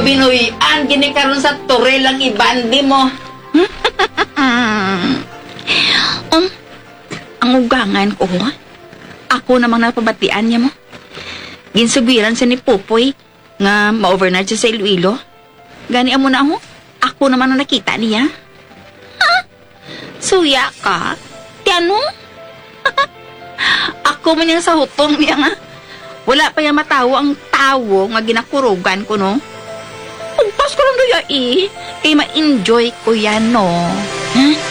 binuyan, gini karon sa tore lang ibandi mo. Ang ugangan ko, ako namang napabatian niya mo. Ginsugiran sa ni Pupoy nga ma-overnight siya sa Iloilo. Gani mo na ako naman ang nakita niya. Suya ka? Tiano? Ako man yung sa hutong niya nga. Wala pa yung matawo ang tawo nga ginakurugan ko, no? Pagpas ko lang doya kaya ma-enjoy ko yan, no?